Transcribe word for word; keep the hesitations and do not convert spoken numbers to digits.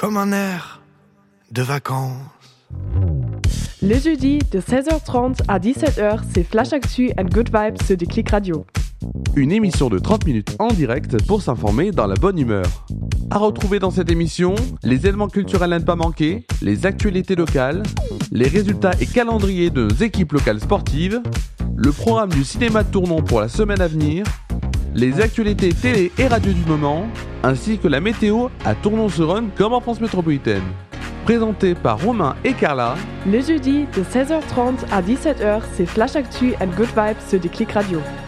comme un air de vacances. Le jeudi de seize heures trente à dix-sept heures, c'est Flash Actu and Good Vibes sur Déclic Radio. Une émission de trente minutes en direct pour s'informer dans la bonne humeur. À retrouver dans cette émission, les éléments culturels à ne pas manquer, les actualités locales, les résultats et calendriers de nos équipes locales sportives, le programme du cinéma de Tournon pour la semaine à venir, les actualités télé et radio du moment, ainsi que la météo à Tournon-sur-Rhône comme en France métropolitaine. Présenté par Romain et Carla. Le jeudi de seize heures trente à dix-sept heures, c'est Flash Actu and Good Vibes sur Déclic Radio.